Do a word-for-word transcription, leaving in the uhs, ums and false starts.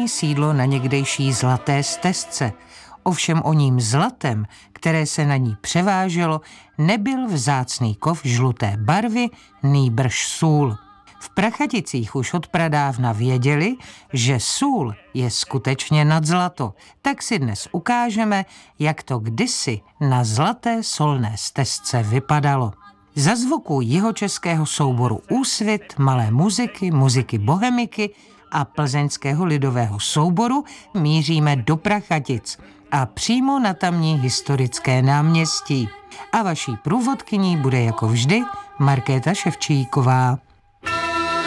sídlo na někdejší Zlaté stezce. Ovšem o ním zlatem, které se na ní převáželo, nebyl vzácný kov žluté barvy, nýbrž sůl. V Prachaticích už od pradávna věděli, že sůl je skutečně nad zlato, tak si dnes ukážeme, jak to kdysi na Zlaté solné stezce vypadalo. Za zvuku jihočeského souboru Úsvit, Malé muziky, muziky Bohemiky a plzeňského lidového souboru míříme do Prachatic a přímo na tamní historické náměstí. A vaší průvodkyní bude jako vždy Markéta Ševčíková.